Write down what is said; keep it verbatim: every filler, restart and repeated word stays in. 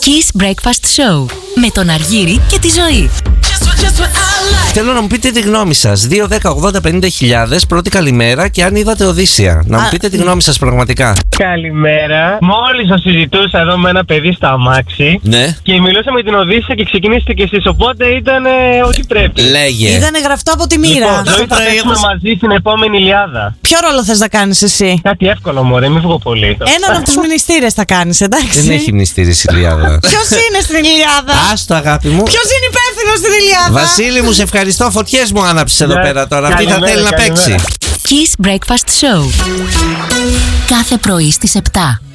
Kiss Breakfast Show με τον Αργύρη και τη Ζωή. Θέλω να μου πείτε τη γνώμη σας. δύο, δέκα, ογδόντα, πενήντα χιλιάδες. Πρώτη καλημέρα και αν είδατε Οδύσσεια. Να μου πείτε τη γνώμη σας πραγματικά. Καλημέρα. Μόλις το συζητούσα εδώ με ένα παιδί στο αμάξι. Ναι. Και μιλούσα με την Οδύσσεια και ξεκινήσετε κι εσείς. Οπότε ήταν ε, ό,τι πρέπει. Λέγε. Ήτανε γραφτό από τη μοίρα. Λοιπόν, Ζωή, θα παίξουμε μαζί στην επόμενη Ιλιάδα. Ποιο ρόλο θες να κάνεις εσύ? Κάτι εύκολο, μωρέ, μην βγω πολύ. Έναν από τους μνηστήρες θα κάνεις, εντάξει. Δεν έχει μνηστήρι η Ιλιάδα. Ποιος είναι στην Ιλιάδα? Άστο, αγάπη μου. Ποιος είναι υπεύθυνος στην Ιλιάδα? Βασίλη μου, σε ευχαριστώ. Φωτιές μου άναψες εδώ Ναι. πέρα τώρα. Αυτή θα Καλημέρα, θέλει να καλημέρα. παίξει. Kiss Breakfast Show. Κάθε πρωί στις επτά.